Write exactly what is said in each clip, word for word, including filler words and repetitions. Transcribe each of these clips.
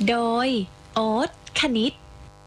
โดยโอ๊ตคณิต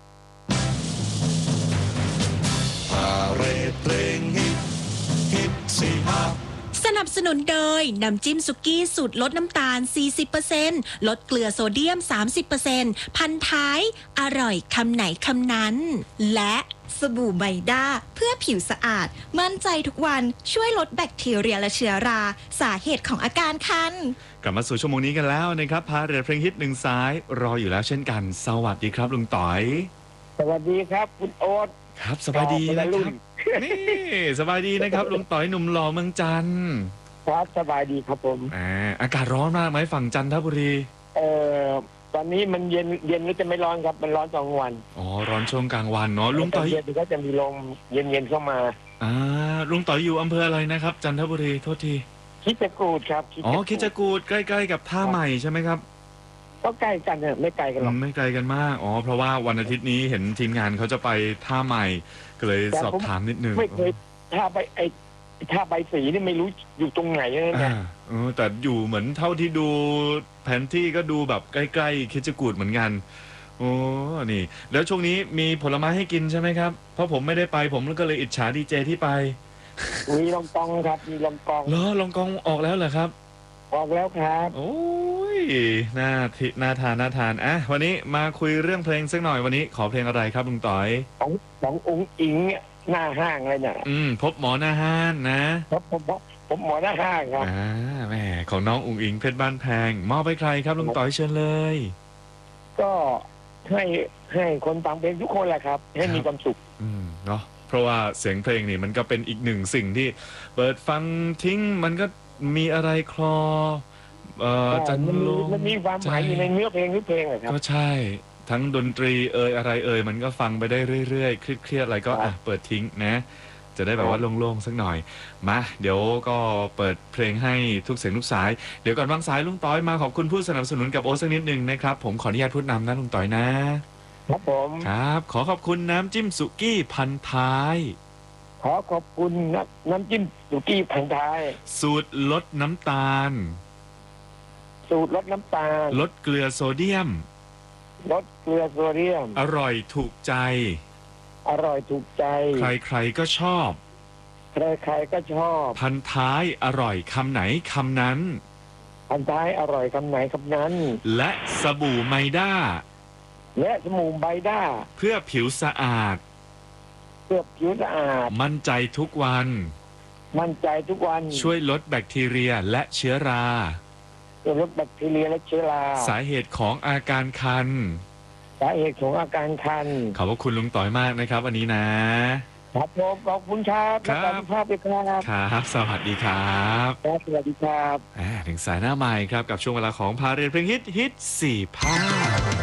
พาเรดเพลงฮิตฮิตสี่ห้าสนับสนุนโดยน้ำจิ้มสุกี้สูตรลดน้ำตาล สี่สิบเปอร์เซ็นต์ ลดเกลือโซเดียม สามสิบเปอร์เซ็นต์ พันท้ายอร่อยคำไหนคำนั้นและสบู่ไบด้าเพื่อผิวสะอาดมั่นใจทุกวันช่วยลดแบคทีเรียและเชื้อราสาเหตุของอาการคันกลับมาสู่ชั่วโมงนี้กันแล้วนะครับพาเรดเพลงฮิตหนึ่งสายรออยู่แล้วเช่นกันสวัสดีครับลุงต๋อยสวัสดีครับคุณโอ๊ตครับสบายดีนะครับนี่สบายดีนะครับลุงต๋อยหนุ่มหล่อเมืองจันทร์ครับสบายดีครับผมอ่าอากาศร้อนมากไหมฝั่งจันทบุรีเอ่อตอนนี้มันเย็นเย็นก็จะไม่ร้อนครับมันร้อนตอนวันอ๋อร้อนช่วงกลางวันเนาะลุงต๋อยเย็นก็จะมีลมเย็นๆเข้ามาอ่าลุงต๋อยอยู่อำเภออะไรนะครับจันทบุรีโทษทีคิดจะกูดครับอ๋อคิดจะกูดใกล้ๆกับท่าใหม่ใช่ไหมครับก็ใกล้กันเนี่ยไม่ไกลกันหรอกไม่ไกลกันมากอ๋อเพราะว่าวันอาทิตย์นี้เห็นทีมงานเขาจะไปท่าใหม่ก็เลยสอบถามนิดนึงไม่เคยท่าใบไอ้ท่าใบสีนี่ไม่รู้อยู่ตรงไหนนะเออแต่อยู่เหมือนเท่าที่ดูแผนที่ก็ดูแบบใกล้ๆคิดจะกูดเหมือนกันโอ้นี่แล้วช่วงนี้มีผลไม้ให้กินใช่ไหมครับเพราะผมไม่ได้ไปผมก็เลยอิจฉาดีเจที่ไปมีลองกองครับมีลองกองเหรอลองกองออกแล้วเหรอครับออกแล้วครับโอ้ยน่าทิน่าทานน่าทานอ่ะวันนี้มาคุยเรื่องเพลงสักหน่อยวันนี้ขอเพลงอะไรครับลุงต๋อยของขององค์อิงหน้าห้างเลยเนี่ยอืมพบหมอหน้าห้างนะครับผมผมหมอหน้าห้างครับอ่าแม่ของน้ององค์อิงเพชรบ้านแพงมอบไปใครครับลุงต๋อยเชิญเลยก็ให้ให้คนฟังเพลงทุกคนแหละครับให้มีความสุขอืมเนาะเพราะว่าเสียงเพลงนี่มันก็เป็นอีกหนึ่งสิ่งที่เปิดฟังทิ้งมันก็มีอะไรคลอเอ่อจันลงมันมีความหมายอยู่ในเนื้อเพลงทุกเพลงเลยครับก็ใช่ทั้งดนตรีเอ่ยอะไรเอ่ยมันก็ฟังไปได้เรื่อยๆเครียดๆอะไรก็อ่ะเปิดทิ้งนะจะได้แบบว่าโล่งๆสักหน่อยมาเดี๋ยวก็เปิดเพลงให้ทุกเสียงทุกสายเดี๋ยวก่อนวางสายลุงต้อยมาขอบคุณผู้สนับสนุนกับโอ๊ตสักนิดหนึ่งนะครับผมขออนุญาตพูดนำนะลุงต้อยนะครับผมครับขอขอบคุณน้ำจิ้มสุกี้พันท้ายขอขอบคุณน้ำจิ้มสุกี้พันท้ายสูตรลดน้ำตาลสูตรลดน้ำตาลลดเกลือโซเดียมลดเกลือโซเดียมอร่อยถูกใจอร่อยถูกใจใครๆก็ชอบใครๆก็ชอบพันท้ายอร่อยคำไหนคำนั้นพันท้ายอร่อยคำไหนคำนั้นและสบู่ไมด้าและสบู่ไบด้าเพื่อผิวสะอาดเพื่อผิวสะอาดมั่นใจทุกวันมั่นใจทุกวันช่วยลดแบคทีเรียและเชื้อราช่วยลดแบคทีเรียและเชื้อราสาเหตุของอาการคันสาเหตุของอาการคันขอบคุณลุงต่อยมากนะครับวันนี้นะครับผมขอบคุณครับครับสุขภาพดีครับครับสวัสดีครับสวัสดีครับถึงสายหน้าใหม่ครับกับช่วงเวลาของพาเรดเพลงฮิตฮิตสี่ภาค